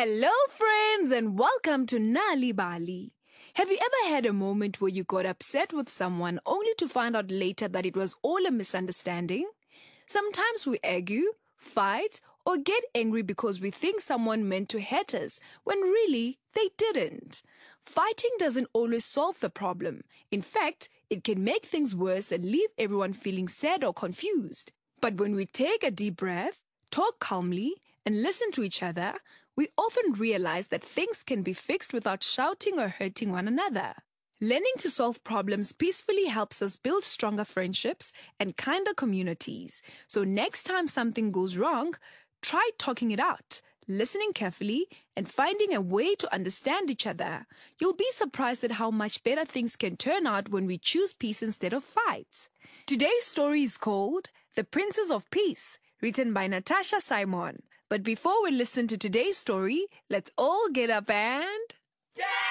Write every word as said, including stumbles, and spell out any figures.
Hello, friends, and welcome to Nali Bali. Have you ever had a moment where you got upset with someone only to find out later that it was all a misunderstanding? Sometimes we argue, fight, or get angry because we think someone meant to hurt us when really they didn't. Fighting doesn't always solve the problem. In fact, it can make things worse and leave everyone feeling sad or confused. But when we take a deep breath, talk calmly, and listen to each other, we often realize that things can be fixed without shouting or hurting one another. Learning to solve problems peacefully helps us build stronger friendships and kinder communities. So next time something goes wrong, try talking it out, listening carefully, and finding a way to understand each other. You'll be surprised at how much better things can turn out when we choose peace instead of fights. Today's story is called The Princess of Peace, written by Natasha Simon. But before we listen to today's story, let's all get up and... dance!